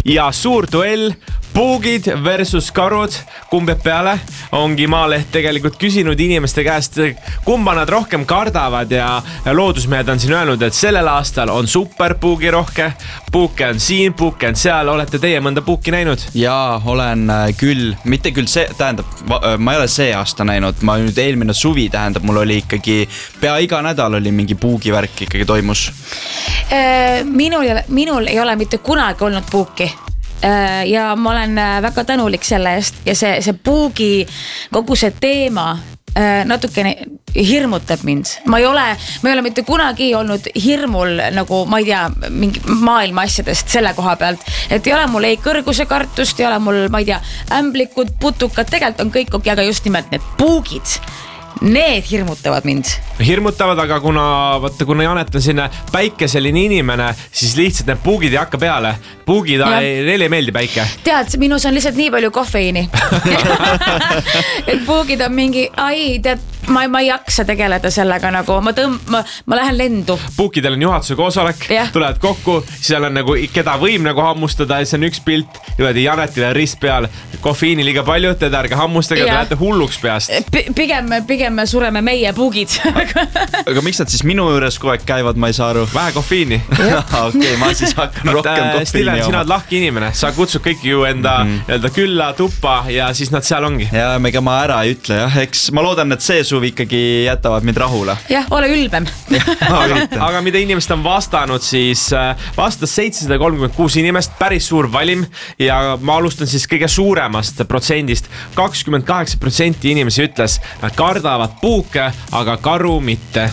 ja suur duell, puugid versus karud, kumb jääb peale, ongi Maaleht tegelikult küsinud inimeste käest, kumba nad rohkem kardavad ja loodusmehed on siin öelnud, et sellel aastal on super puugirohke, puuke on siin, puuke on seal, olete teie mõnda puuki näinud? Jaa, olen küll, mitte küll see, tähendab, ma ei ole see aasta näinud, ma nüüd eelmine suvi tähendab, mul oli ikkagi pea iga nädal oli mingi puugivärk ikkagi toimus. Minul ei ole mitte kunagi olnud puuki. Ja ma olen väga tänulik selle eest ja see puugi kogu see teema natukene hirmutab mind. Ma ei ole mitte kunagi olnud hirmul nagu, ma ei tea, mingi maailma asjadest selle koha pealt, et ei ole mul ei kõrguse kartust, ei ole mul, ma ei tea, ämblikud, putukad, tegelikult on kõik, aga just nimelt need puugid. Need hirmutavad mind. Hirmutavad, aga kuna Janet on sinna päikeseline inimene, siis lihtsalt need puugid ei hakka peale. Puugid, neile ei meeldi päike. Tead, minus on lihtsalt nii palju kofeiini. Et puugid on mingi, tead, ma ei jaksa tegeleda sellega nagu, ma lähen lendu. Puukidel on juhatuse koosolek, tulevad kokku, seal on nagu, keda võib nagu hammustada ja see on üks pilt, niimoodi Janetile rist peal, kofeiini liiga palju, teda ärge hammustage, te lähete hulluks peast. Pigem me sureme meie puugid. Aga miks nad siis minu juures kogu aeg käivad, ma ei saa aru? Vähe kofeiini. Okei, ma siis hakkan rohkem kofeiini Stilen, sina oled lahki inimene, sa kutsud kõiki ju enda külla, tuppa ja siis nad seal ongi. Ja ega ma ära ei ütle, jah, eks ma loodan, et see suvi ikkagi jätavad mind rahule. Jah, ole ülbem. Aga mida inimesed on vastanud, siis vastas 736 inimest, päris suur valim ja ma alustan siis kõige suuremast protsendist. 28% inimesi ütles, nad kardavad puuke, aga karu mitte.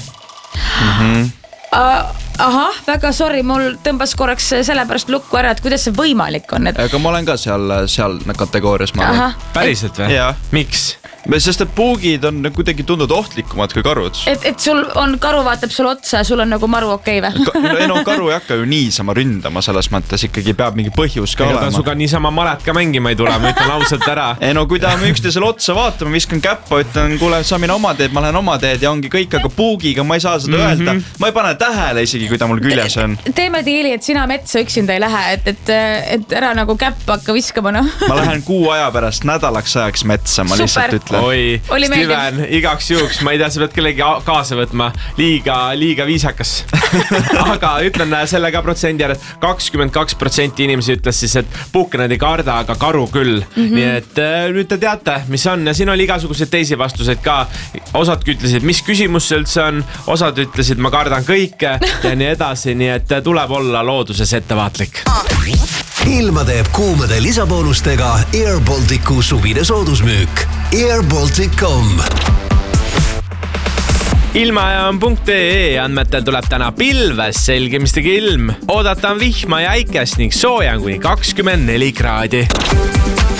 Ahah, väga sorry, mul tõmbas korraks sellepärast lukku ära, et kuidas see võimalik on. Aga ma olen ka seal kategoorias. Päriselt või? Miks? Sest et puugid on kuidagi tundunud ohtlikumad kui karud. Et sul on, karu vaatab sul otsa ja sul on nagu maru okei või? Karu ei hakka ju niisama ründama, selles mõttes ikkagi peab mingi põhjus ka olema. Ta suga niisama malet ka mängima ei tule, ma ütlen ausalt ära. Kui ta üksteisele otsa vaatama, viskan käppa, ütlen, kuule, sa mine oma teed, ma lähen oma teed ja ongi kõik, aga puugiga ma ei saa seda öelda. Ma ei pane tähele isegi, kui ta mul küljes on. Teeme diili, et sina metsa üksinda ei lähe, et ära nagu käppa hakka viskama. Ma lähen 6 aja pärast nädalaks ajaks metsa, ma lihtsalt ütlen. Oi, Steven, igaks juhuks, ma ei tea, sa pead kellegi kaasa võtma, liiga viisakas. Aga ütlen selle ka protsendi ära, et 22% inimesi ütles siis, et puuke nad ei karda, aga karu küll. Nii et nüüd te teate, mis on ja siin oli igasuguseid teisi vastuseid ka. Osad ütlesid, mis küsimus see üldse on, osad ütlesid, ma kardan kõike ja nii edasi, nii et tuleb olla looduses ettevaatlik. Ilma teeb kuumade lisaboonustega Air Balticu suvine soodusmüük. airbaltic.com Ilmajaam.ee andmetel tuleb täna pilves selgemistega ilm. Oodata on vihma ja äikest ning sooja kuni 24 kraadi.